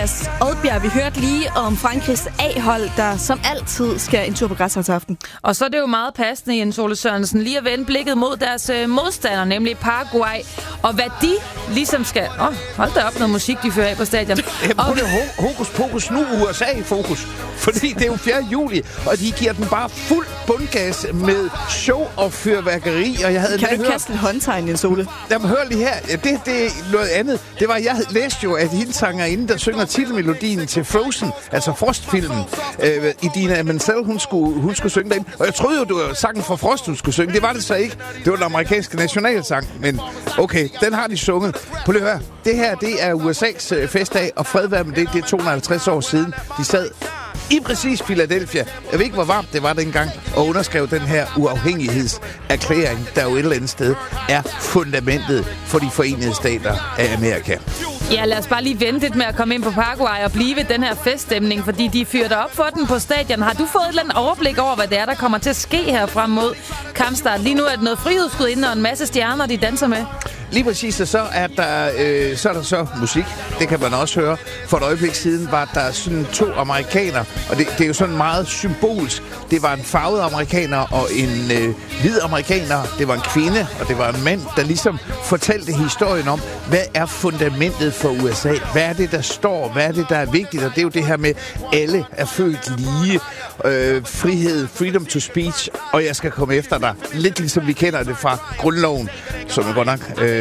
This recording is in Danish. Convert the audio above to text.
Andreas Odbjerg. Vi hørte lige om Frankrigs A-hold, der som altid skal en tur på græsholdsaften. Og så er det jo meget passende, Jens Ole Sørensen, lige at vende blikket mod deres modstander, nemlig Paraguay. Og hvad de ligesom skal... hold da op noget musik, de fører af på stadion. Hokus pokus, nu USA i fokus. Fordi det er jo 4. juli, og de giver den bare fuld bundgas med show og fyrværkeri. Og jeg havde kan du ikke kaste en håndtegn, Jens Ole? Jamen, hør lige her. Det er noget andet. Det var, jeg læste jo, at hende sangerinde, der synger titelmelodien til Frozen, altså Frost-filmen, Idina Menzel, hun skulle synge derinde. Og jeg troede jo, det var sangen fra Frost, hun skulle synge. Det var det så ikke. Det var den amerikanske nationalsang. Men okay, den har de sunget. Prøv lige at høre. Det her, det er USA's festdag, og fred være med det. Det er 250 år siden. De sad i præcis Philadelphia. Jeg ved ikke, hvor varmt det var dengang, og underskrev den her uafhængighedserklæring, der jo et eller andet sted er fundamentet for de forenede stater af Amerika. Ja, lad os bare lige vente lidt med at komme ind på Paraguay og blive ved den her feststemning, fordi de fyrter op for den på stadion. Har du fået et eller andet overblik over, hvad det er, der kommer til at ske her frem mod kampstart? Lige nu er det noget frihedsskud inde og en masse stjerner, de danser med. Lige præcis, og så er der så musik. Det kan man også høre. For et øjeblik siden var der sådan 2 amerikanere, og det er jo sådan meget symbolsk. Det var en farvet amerikaner og en hvid amerikaner. Det var en kvinde, og det var en mand, der ligesom fortalte historien om, hvad er fundamentet for USA? Hvad er det, der står? Hvad er det, der er vigtigt? Og det er jo det her med, alle er født lige. Frihed, freedom to speech, og jeg skal komme efter dig. Lidt ligesom vi kender det fra grundloven, som er godt nok